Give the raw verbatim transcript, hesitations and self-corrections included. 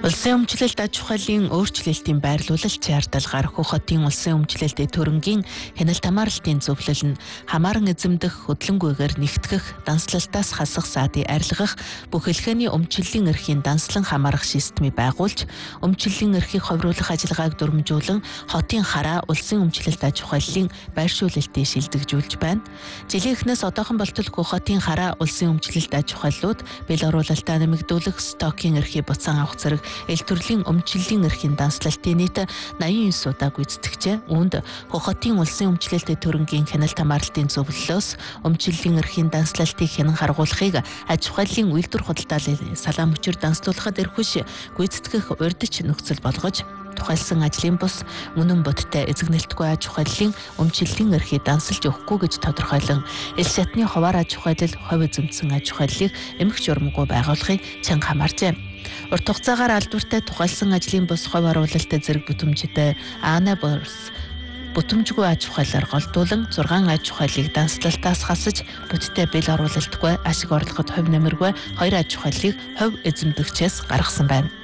Улсын өмчлөлт аж ахуйлын өөрчлөлтийн байрлуулалт чардалгаар Хөх хотын улсын өмчлөлтийн төрөнгийн хяналт хамаарлалтын зөвлөл нь хамааран эзэмдэх, хөдөлгөөнгүйгээр нэгтгэх, данслалтаас хасах саадыг арилгах, бүх хэлхээний өмчлөлийн эрхийн данслан хамаарах системийг байгуулж, өмчлөлийн эрхийг ховруулах ажиллагааг дүрмжүүлэн хотын хараа улсын өмчлөлт аж ахуйлын байршуулалтыг шилдэгжүүлж байна. Жилийн эхнээс одоохон болтол Хөх хотын хараа улсын өмчлөлт аж ахуйлууд бэл оруулалтаа нэмэгдүүлэх, стокийн эрхийг буцаан авах зэрэг эл төрлийн өмчлөлийн эрхийн данслалтын нийт найман девять удаа гүйцэтгэжээ. Үүнд Хөх хотын улсын өмчлөлтийн төрөнгийн хяналт хамаарлалтын зөвлөлөөс өмчлөлийн эрхийн данслалтыг хянан харгуулахыг аж ахуйлын үйлдвэр худалдааллын салаан мөчөр данслуулахад эрхвиш гүйцэтгэх урьдч нөхцөл болгож, тухайлсан ажлын бус үнэн бодтой эзэгнэлтгүй аж ахуйлын өмчлөлийн эрхийг дансалж өгөхгүй гэж тодорхойлон эл шатны хуваар аж ахуйлал хувь эзэмсэн аж ахуйлыг эмх журмгүй байгуулахыг чанга хамааржээ. Урт хугацаагаар албартай тухайлсан ажлын бус хувь оруулалттай зэрэг бүтэмжтэй аана борс бүтэмжгүй аж ахуйлаар голдуулан зургаан аж ахуйлыг данслалтаас хасаж, бүттэй бэл оруулалтгүй ашиг орлогод хувь нэмэргүй хоёр аж ахуйлыг хувь эзэмдэгчээс гаргасан байна.